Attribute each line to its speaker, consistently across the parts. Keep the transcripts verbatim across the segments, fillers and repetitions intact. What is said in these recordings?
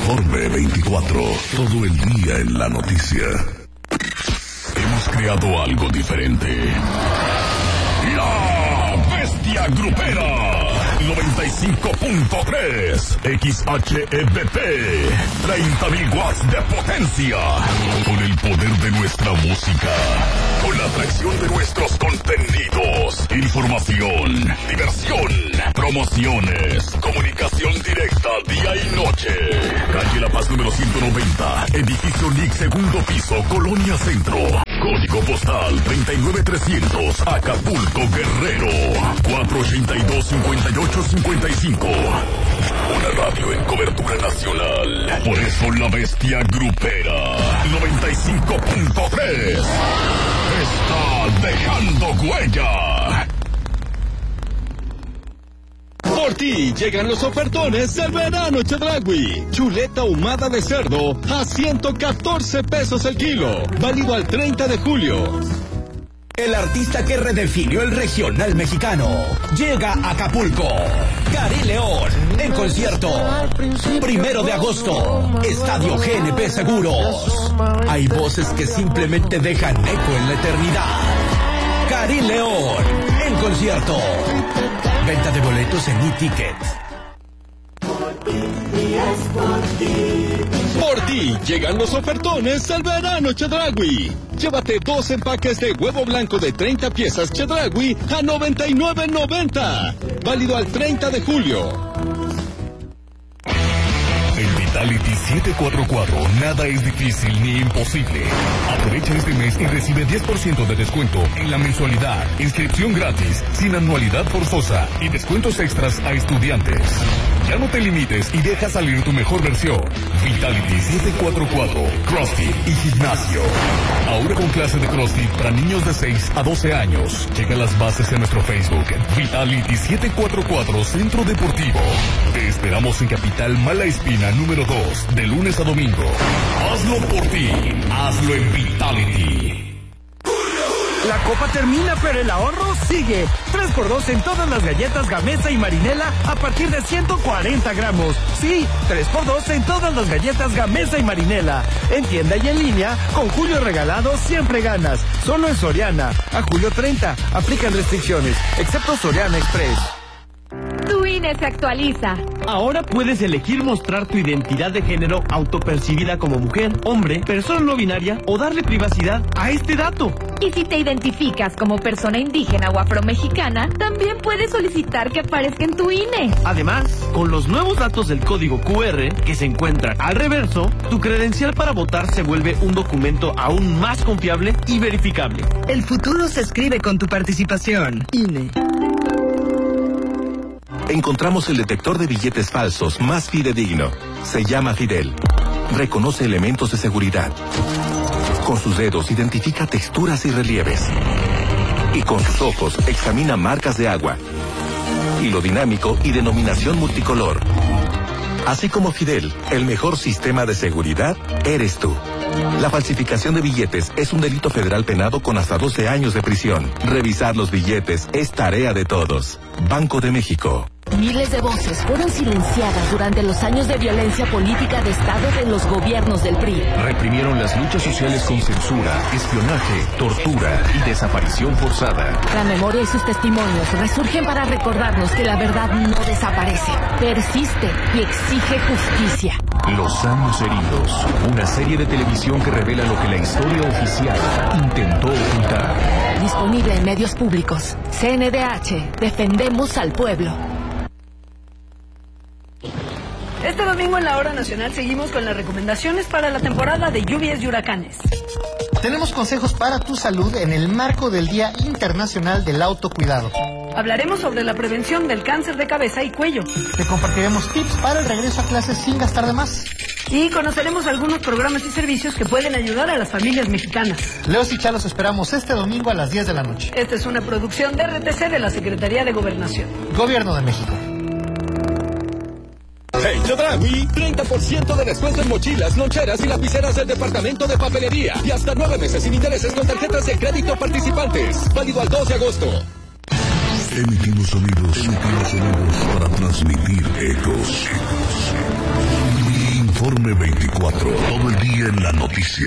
Speaker 1: Informe veinticuatro. Todo el día en la noticia. Hemos creado algo diferente. La Bestia Grupera. noventa y cinco punto tres X H E B P. treinta mil watts de potencia. Con el poder de nuestra música. Con la atracción de nuestros contenidos. Información, diversión, promociones, comunicación directa día y noche. Calle La Paz número ciento noventa. Edificio N I C, segundo piso, Colonia Centro. Código postal treinta y nueve trescientos, Acapulco, Guerrero. cuatro ochenta y dos, cincuenta y ocho cincuenta y cinco. Una radio en cobertura nacional. Por eso la Bestia Grupera noventa y cinco punto tres está dejando huella.
Speaker 2: Por ti llegan los ofertones del verano Chedraui. Chuleta ahumada de cerdo a ciento catorce pesos el kilo. Válido al treinta de julio.
Speaker 3: El artista que redefinió el regional mexicano llega a Acapulco. Karim León en concierto. Primero de agosto. Estadio G N P Seguros. Hay voces que simplemente dejan eco en la eternidad. Karim León en concierto. Venta de boletos en e-ticket.
Speaker 2: Por ti llegan los ofertones del verano Chedraui. Llévate dos empaques de huevo blanco de treinta piezas Chedraui a noventa y nueve noventa. Válido al treinta de julio.
Speaker 1: En Vitality siete cuatro cuatro, nada es difícil ni imposible. Aprovecha este mes y recibe diez por ciento de descuento en la mensualidad, inscripción gratis, sin anualidad forzosa y descuentos extras a estudiantes. Ya no te limites y deja salir tu mejor versión. Vitality siete cuatro cuatro, CrossFit y gimnasio. Ahora con clase de CrossFit para niños de seis a doce años. Checa las bases en nuestro Facebook. Vitality siete cuatro cuatro, Centro Deportivo. Te esperamos en Capital Mala Espina número dos, de lunes a domingo. Hazlo por ti, hazlo en Vitality.
Speaker 4: La copa termina, pero el ahorro sigue. tres por dos en todas las galletas Gamesa y Marinela a partir de ciento cuarenta gramos. Sí, tres por dos en todas las galletas Gamesa y Marinela. En tienda y en línea, con Julio Regalado siempre ganas. Solo en Soriana. A julio treinta. Aplican restricciones, excepto Soriana Express.
Speaker 5: Tu I N E se actualiza.
Speaker 4: Ahora puedes elegir mostrar tu identidad de género autopercibida como mujer, hombre, persona no binaria o darle privacidad a este dato.
Speaker 5: Y si te identificas como persona indígena o afromexicana, también puedes solicitar que aparezca en tu I N E.
Speaker 4: Además, con los nuevos datos del código Q R que se encuentran al reverso, tu credencial para votar se vuelve un documento aún más confiable y verificable.
Speaker 6: El futuro se escribe con tu participación. I N E.
Speaker 7: Encontramos el detector de billetes falsos más fidedigno. Se llama Fidel. Reconoce elementos de seguridad. Con sus dedos identifica texturas y relieves. Y con sus ojos examina marcas de agua. Hilo dinámico y denominación multicolor. Así como Fidel, el mejor sistema de seguridad eres tú. La falsificación de billetes es un delito federal penado con hasta doce años de prisión. Revisar los billetes es tarea de todos. Banco de México.
Speaker 8: Miles de voces fueron silenciadas durante los años de violencia política de Estado de los gobiernos del P R I.
Speaker 9: Reprimieron las luchas sociales con censura, espionaje, tortura y desaparición forzada.
Speaker 8: La memoria y sus testimonios resurgen para recordarnos que la verdad no desaparece, persiste y exige justicia.
Speaker 9: Los años heridos, una serie de televisión que revela lo que la historia oficial intentó ocultar.
Speaker 8: Disponible en medios públicos. C N D H, defendemos al pueblo.
Speaker 10: Este domingo en la Hora Nacional seguimos con las recomendaciones para la temporada de lluvias y huracanes.
Speaker 11: Tenemos consejos para tu salud en el marco del Día Internacional del Autocuidado.
Speaker 10: Hablaremos sobre la prevención del cáncer de cabeza y cuello.
Speaker 11: Te compartiremos tips para el regreso a clases sin gastar de más.
Speaker 10: Y conoceremos algunos programas y servicios que pueden ayudar a las familias mexicanas.
Speaker 11: Leos y Chalos esperamos este domingo a las diez de la noche.
Speaker 10: Esta es una producción de R T C de la Secretaría de Gobernación.
Speaker 11: Gobierno de México.
Speaker 2: Hey, Chedraui, treinta por ciento de descuento en mochilas, loncheras y lapiceras del departamento de papelería. Y hasta nueve meses sin intereses con tarjetas de crédito participantes. Válido al dos de agosto.
Speaker 1: Emitimos sonidos, emitimos sonidos para transmitir ecos. Informe Informe veinticuatro, todo el día en la noticia.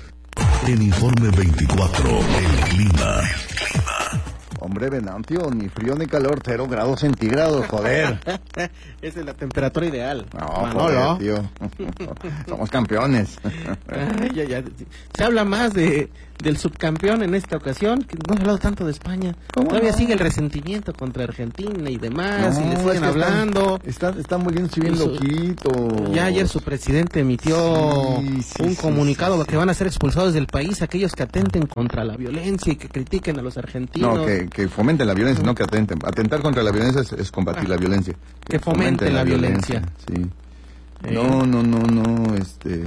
Speaker 1: En Informe veinticuatro, el clima. El clima.
Speaker 12: Hombre, Venancio, ni frío ni calor, cero grados centígrados, joder.
Speaker 13: Esa es la temperatura ideal.
Speaker 12: No,
Speaker 13: Manolo.
Speaker 12: joder, tío. Somos campeones.
Speaker 13: Ay, ya, ya. Se habla más de del subcampeón en esta ocasión, que no ha hablado tanto de España. Todavía no? Sigue el resentimiento contra Argentina y demás, no, y le siguen es que hablando.
Speaker 12: Están, están, están muriendo bien loquitos.
Speaker 13: Ya ayer su presidente emitió sí, sí, un comunicado sí, sí, que van a ser expulsados del país aquellos que atenten contra la violencia y que critiquen a los argentinos.
Speaker 12: No, que, que fomenten la violencia, no que atenten. Atentar contra la violencia es, es combatir ah, la violencia.
Speaker 13: Que, que fomenten, fomenten la, la violencia.
Speaker 12: violencia. Sí. Eh. No, no, no, no, este...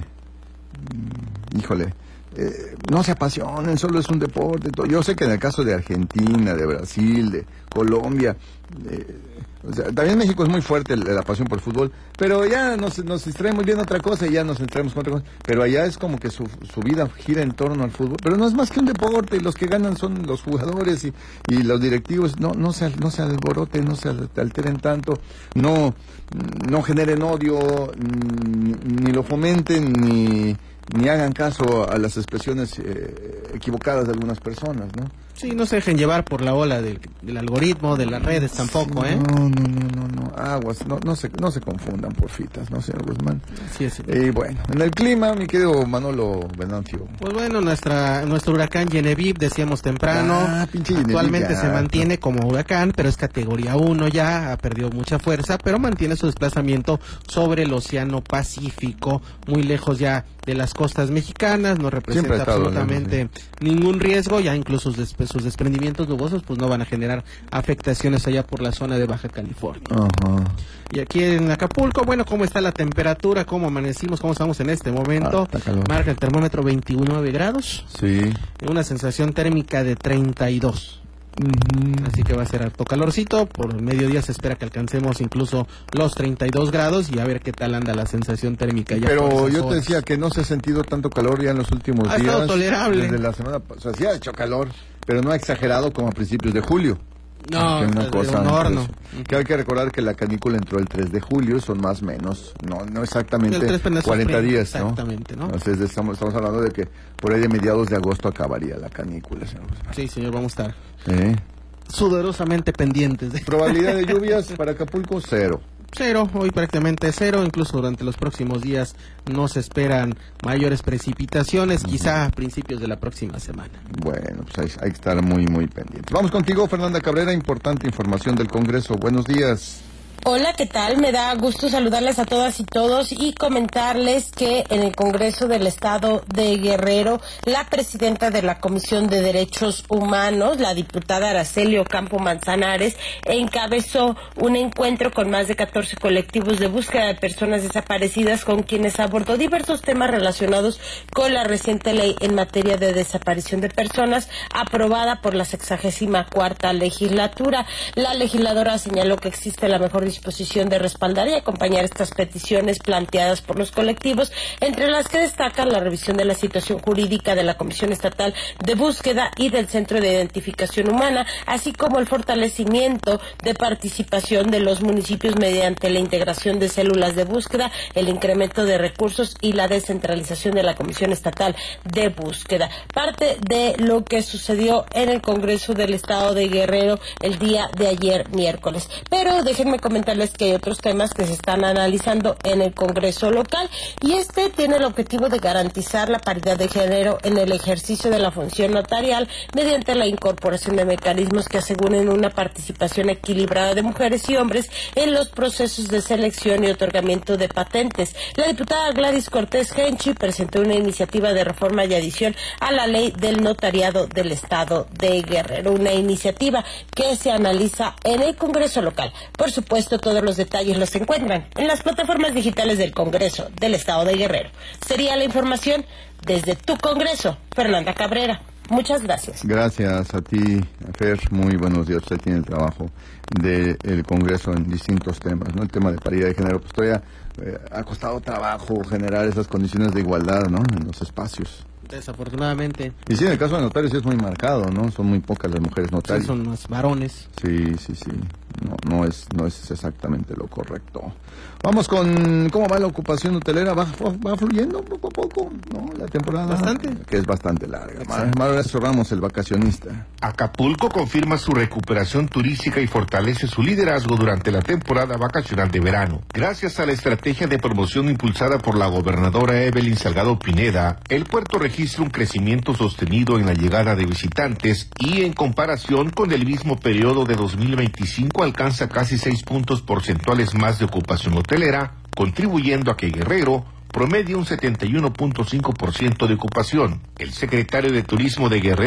Speaker 12: Híjole... Eh, no se apasionen, solo es un deporte. Todo. Yo sé que en el caso de Argentina, de Brasil, de Colombia, eh, o sea, también México es muy fuerte la pasión por el fútbol, pero ya nos, nos distraemos viendo otra cosa y ya nos distraemos con otra cosa. Pero allá es como que su, su vida gira en torno al fútbol, pero no es más que un deporte, y los que ganan son los jugadores y, y los directivos. No, no se, no se alboroten, no se alteren tanto, no, no generen odio, ni, ni lo fomenten, ni... ni hagan caso a las expresiones eh, equivocadas de algunas personas, ¿no?
Speaker 13: Sí, no se dejen llevar por la ola del, del algoritmo, de las redes tampoco,
Speaker 12: sí,
Speaker 13: ¿eh?
Speaker 12: No, no, no, no, no, aguas, no, no se, no se confundan, porfitas, ¿no, señor Guzmán?
Speaker 13: Sí, es.
Speaker 12: Y eh, bueno, en el clima, mi querido Manolo Venancio.
Speaker 13: Pues bueno, nuestra, nuestro huracán Genevieve, decíamos temprano,
Speaker 12: ah,
Speaker 13: actualmente
Speaker 12: ya,
Speaker 13: se mantiene
Speaker 12: no.
Speaker 13: como huracán, pero es categoría uno ya, ha perdido mucha fuerza, pero mantiene su desplazamiento sobre el Océano Pacífico, muy lejos ya de las costas mexicanas, no representa absolutamente bien, sí. ningún riesgo, ya incluso sus, despe sus desprendimientos nubosos pues no van a generar afectaciones allá por la zona de Baja California.
Speaker 12: Uh-huh.
Speaker 13: Y aquí en Acapulco, bueno, ¿cómo está la temperatura? ¿Cómo amanecimos? ¿Cómo estamos en este momento?
Speaker 12: Ah,
Speaker 13: marca el termómetro veintinueve grados.
Speaker 12: Sí.
Speaker 13: Una sensación térmica de treinta y dos. Uh-huh. Así que va a ser harto calorcito. Por el mediodía se espera que alcancemos incluso los treinta y dos grados y a ver qué tal anda la sensación térmica ya.
Speaker 12: Pero yo horas. te decía que no se ha sentido tanto calor ya en los últimos
Speaker 13: ha
Speaker 12: días.
Speaker 13: Ha estado tolerable.
Speaker 12: Desde la semana pasada, o sea, sí ha hecho calor, pero no ha exagerado como a principios de julio.
Speaker 13: No,
Speaker 12: que una cosa,
Speaker 13: un horno.
Speaker 12: Pues, que hay que recordar que la canícula entró el tres de julio, son más o menos, no no exactamente cuarenta días, ¿no?
Speaker 13: Exactamente, ¿no?
Speaker 12: Entonces estamos, estamos hablando de que por ahí de mediados de agosto acabaría la canícula, señor.
Speaker 13: Sí, señor, vamos a estar
Speaker 12: ¿Eh?
Speaker 13: sudorosamente pendientes. De...
Speaker 12: Probabilidad de lluvias para Acapulco, cero.
Speaker 13: Cero, hoy prácticamente cero, incluso durante los próximos días no se esperan mayores precipitaciones, uh-huh. quizá a principios de la próxima semana.
Speaker 12: Bueno, pues hay, hay que estar muy, muy pendientes. Vamos contigo, Fernanda Cabrera, importante información del Congreso. Buenos días.
Speaker 14: Hola, ¿qué tal? Me da gusto saludarles a todas y todos y comentarles que en el Congreso del Estado de Guerrero, la presidenta de la Comisión de Derechos Humanos, la diputada Araceli Ocampo Manzanares, encabezó un encuentro con más de catorce colectivos de búsqueda de personas desaparecidas con quienes abordó diversos temas relacionados con la reciente ley en materia de desaparición de personas aprobada por la sexagésima cuarta legislatura. La legisladora señaló que existe la mejor disposición de respaldar y acompañar estas peticiones planteadas por los colectivos, entre las que destacan la revisión de la situación jurídica de la Comisión Estatal de Búsqueda y del Centro de Identificación Humana, así como el fortalecimiento de participación de los municipios mediante la integración de células de búsqueda, el incremento de recursos y la descentralización de la Comisión Estatal de Búsqueda. Parte de lo que sucedió en el Congreso del Estado de Guerrero el día de ayer miércoles. Pero déjenme comentarles que hay otros temas que se están analizando en el Congreso local y este tiene el objetivo de garantizar la paridad de género en el ejercicio de la función notarial mediante la incorporación de mecanismos que aseguren una participación equilibrada de mujeres y hombres en los procesos de selección y otorgamiento de patentes. La diputada Gladys Cortés Genchi presentó una iniciativa de reforma y adición a la ley del notariado del Estado de Guerrero, una iniciativa que se analiza en el Congreso local. Por supuesto, todos los detalles los encuentran en las plataformas digitales del Congreso del Estado de Guerrero. Sería la información desde tu Congreso, Fernanda Cabrera. Muchas gracias.
Speaker 12: Gracias a ti, Fer. Muy buenos días. Usted tiene el trabajo del Congreso en distintos temas, ¿no? El tema de paridad de género, pues todavía eh, ha costado trabajo generar esas condiciones de igualdad, ¿no? En los espacios.
Speaker 13: Desafortunadamente.
Speaker 12: Y sí, en el caso de notarios es muy marcado, ¿no? Son muy pocas las mujeres notarias.
Speaker 13: Sí, son más varones.
Speaker 12: Sí, sí, sí. No, no es, no es exactamente lo correcto. Vamos con cómo va la ocupación hotelera. Va, va fluyendo poco a poco, ¿no? La temporada.
Speaker 13: Bastante.
Speaker 12: Que es bastante larga. Mauricio Ramos, el vacacionista.
Speaker 15: Acapulco confirma su recuperación turística y fortalece su liderazgo durante la temporada vacacional de verano. Gracias a la estrategia de promoción impulsada por la gobernadora Evelyn Salgado Pineda, el puerto registra un crecimiento sostenido en la llegada de visitantes y en comparación con el mismo periodo de dos mil veinticinco alcanza casi seis puntos porcentuales más de ocupación hotelera, contribuyendo a que Guerrero promedie un setenta y uno punto cinco por ciento de ocupación. El secretario de Turismo de Guerrero